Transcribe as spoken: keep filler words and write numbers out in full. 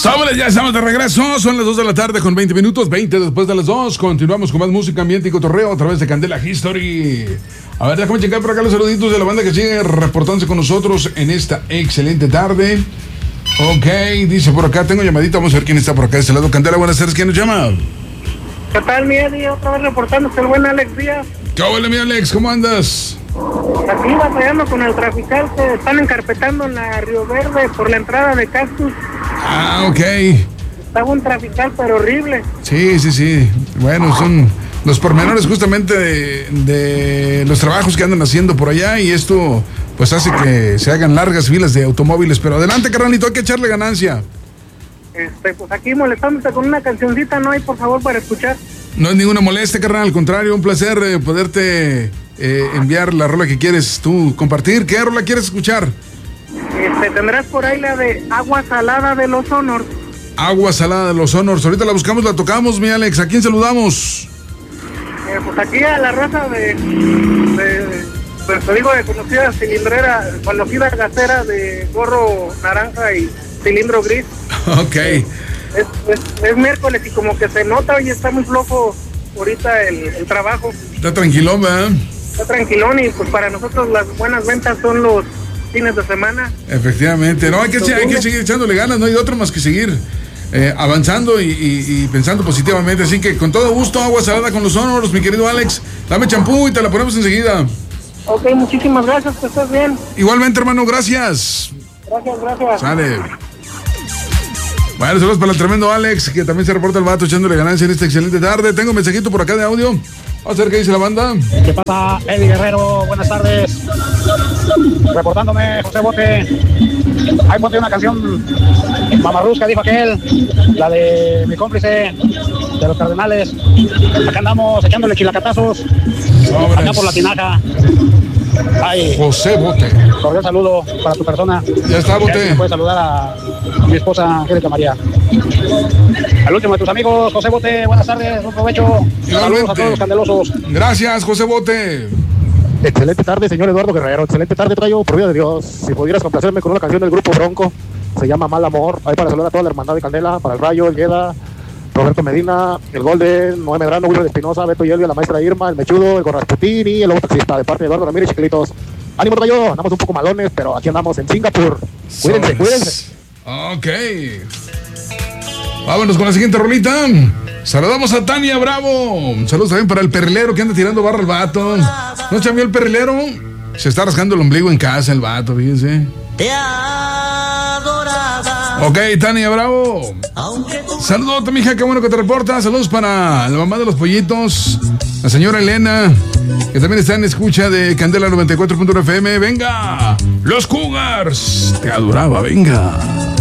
Sobre, ya estamos de regreso, son las dos de la tarde con veinte minutos, veinte después de las dos. Continuamos con más música, ambiente y cotorreo a través de Candela History. A ver, déjame checar por acá los saluditos de la banda que sigue reportándose con nosotros en esta excelente tarde. Ok, dice por acá, tengo llamadita, vamos a ver quién está por acá de este lado. Candela, buenas tardes, ¿quién nos llama? ¿Qué tal, mi Eddie? Otra vez reportándose el buen Alex Díaz. ¿Qué hola, mi Alex? ¿Cómo andas? Aquí batallando con el trafical que están encarpetando en la Río Verde por la entrada de Cactus. Ah, ok. Estaba un trafical, pero horrible. Sí, sí, sí. Bueno, son los pormenores justamente de, de los trabajos que andan haciendo por allá y esto pues hace que se hagan largas filas de automóviles. Pero adelante, carnalito, hay que echarle ganancia. Este, pues aquí molestándote con una cancioncita, ¿no hay, por favor, para escuchar? No es ninguna molestia, carnal, al contrario, un placer eh, poderte eh, enviar la rola que quieres tú compartir. ¿Qué rola quieres escuchar? Este, tendrás por ahí la de Agua Salada de los Honors. Agua Salada de los Honors, ahorita la buscamos, la tocamos, mi Alex. ¿A quién saludamos? Eh, pues aquí a la raza de, de pues te digo, de conocida cilindrera, conocida gasera de gorro naranja y cilindro gris. Ok. Eh, es, es, es miércoles y como que se nota y está muy flojo ahorita el, el trabajo. Está tranquilón, ¿verdad? Está tranquilón y pues para nosotros las buenas ventas son los fines de semana. Efectivamente, no, hay que, hay que seguir echándole ganas, no hay otro más que seguir eh, avanzando y, y, y pensando positivamente, así que con todo gusto, Agua Salada con los Honors, mi querido Alex, dame champú y te la ponemos enseguida. Ok, muchísimas gracias, que estés bien. Igualmente, hermano, gracias. Gracias, gracias. Sale. Bueno, saludos para el tremendo Alex, que también se reporta el vato echándole ganancia en esta excelente tarde. Tengo un mensajito por acá de audio. Vamos a ver qué dice la banda. ¿Qué pasa, Eddie Guerrero? Buenas tardes. Reportándome, José Bote. Ahí ponte una canción mamarrusca, dijo aquel. La de mi cómplice de los Cardenales. Acá andamos echándole chilacatazos. Sobres. Acá por la tinaja. Ay, José Bote. cordial saludo para tu persona. Ya está, Bote. Puedes saludar a mi esposa Angélica María. Al último de tus amigos, José Bote. Buenas tardes, buen provecho. Saludos a todos los candelosos. Gracias, José Bote. Excelente tarde, señor Eduardo Guerrero. Excelente tarde, Trayo, por vida de Dios. Si pudieras complacerme con una canción del grupo Bronco, se llama Mal Amor. Ahí para saludar a toda la hermandad de Candela, para el Rayo, el Yeda, Roberto Medina, el Golden, Noé Medrano, Wilber Espinosa, Beto Yelvia, la maestra Irma, el Mechudo, el Gorrasputín y el lobo taxista, de parte de Eduardo Ramírez Chiquilitos. Ánimo, Trayo, andamos un poco malones, pero aquí andamos en Singapur. Cuídense, Sobres. cuídense. Ok. Vámonos con la siguiente rolita. Saludamos a Tania Bravo. Saludos también para el perrilero que anda tirando barra al vato. ¿No chambeó el perrilero? Se está rascando el ombligo en casa el vato, fíjense. Te adoraba. Ok, Tania Bravo. Saludos, mija, qué bueno que te reportas. Saludos para la mamá de los pollitos, la señora Elena, que también está en escucha de Candela noventa y cuatro punto uno F M. Venga, los Cougars. Te adoraba, venga.